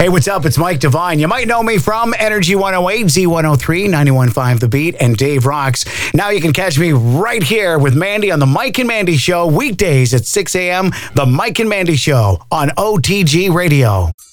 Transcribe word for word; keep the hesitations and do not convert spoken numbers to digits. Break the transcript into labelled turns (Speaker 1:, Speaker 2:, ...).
Speaker 1: Hey, what's up? It's Mike Devine. You might know me from Energy one oh eight, Z one oh three, ninety-one point five The Beat, and Dave Rocks. Now you can catch me right here with Mandy on the Mike and Mandy Show, weekdays at six a.m. The Mike and Mandy Show on O T G Radio.